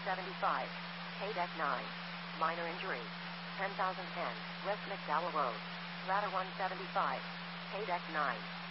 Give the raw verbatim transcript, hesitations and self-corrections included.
seventy-five. K-Deck nine. Minor injury. ten thousand ten. West McDowell Road. Ladder one seventy-five. K-Deck nine.